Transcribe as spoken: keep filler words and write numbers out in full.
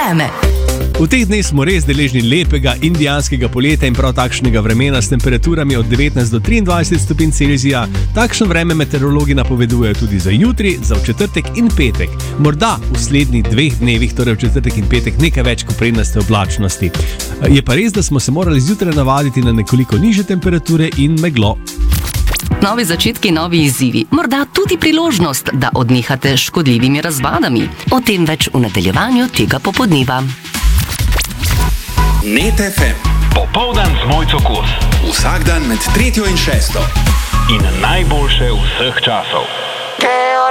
vreme. V teh dneh smo res deležni lepega indijanskega poletja in prav takšnega vremena s temperaturami od devetnajst do triindvajset stopinj Celzija. Takšno vreme meteorologi napovedujejo tudi za jutri, za v četrtek in petek. Morda v slednjih dveh dnevih, torej v četrtek in petek, nekaj več koprenaste oblačnosti. Je pa res, da smo se morali zjutraj navaditi na nekoliko nižje temperature in meglo. Novi začetki, novi izzivi, morda tudi priložnost, da odnehate s škodljivimi razvadami. O tem več v nadaljevanju tega popoldneva. Net ef em. Popoldan z Mojco Kos. Vsak dan med tretjo in šesto. In najboljše vseh časov.